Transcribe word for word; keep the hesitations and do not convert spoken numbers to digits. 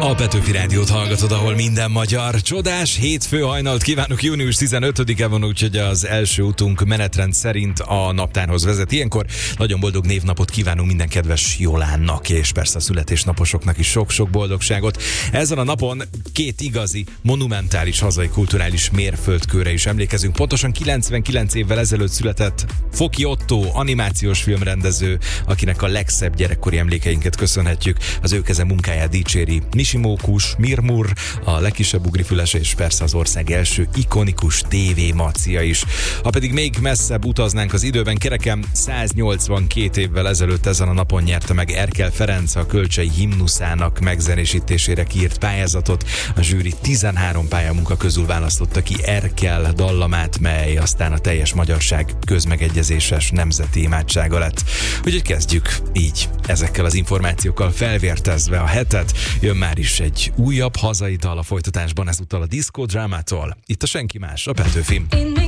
A Petőfi Rádiót hallgatod, ahol minden magyar. Csodás hétfő hajnalt kívánok, június tizenötödike van, úgyhogy az első utunk menetrend szerint a naptárhoz vezet. Ilyenkor nagyon boldog névnapot kívánunk minden kedves Jolánnak, és persze a születésnaposoknak is sok-sok boldogságot. Ezen a napon két igazi, monumentális hazai kulturális mérföldkőre is emlékezünk. Pontosan kilencvenkilenc évvel ezelőtt született Foki Ottó, animációs filmrendező, akinek a legszebb gyerekkori emlékeinket köszönhetjük. Az ő keze munkáját dicséri Nisimókus, Mirmur, a legkisebb ugrifüles, és persze az ország első ikonikus tévémacia is. Ha pedig még messzebb utaznánk az időben, kereken száznyolcvankét évvel ezelőtt ezen a napon nyerte meg Erkel Ferenc a Kölcsei himnuszának megzenésítésére kiírt pályázatot. A zsűri tizenhárom pályamunka közül választotta ki Erkel dallamát, mely aztán a teljes magyarság közmegegyezéses nemzeti imádsága lett. Úgyhogy kezdjük így, ezekkel az információkkal felvértezve a hetet. Jön már is egy újabb hazai dal a folytatásban, ezúttal a Disco Drámától. Itt a Senki Más, a Petőfim.